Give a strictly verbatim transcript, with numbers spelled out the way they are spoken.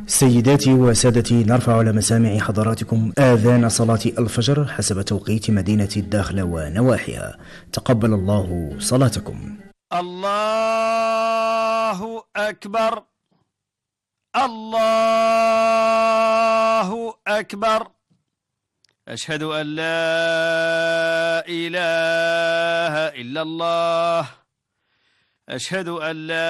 سيداتي وسادتي، نرفع على مسامع حضراتكم آذان صلاة الفجر حسب توقيت مدينة الداخلة ونواحيها. تقبل الله صلاتكم. الله أكبر، الله أكبر. أشهد أن لا إله إلا الله. أشهد أن لا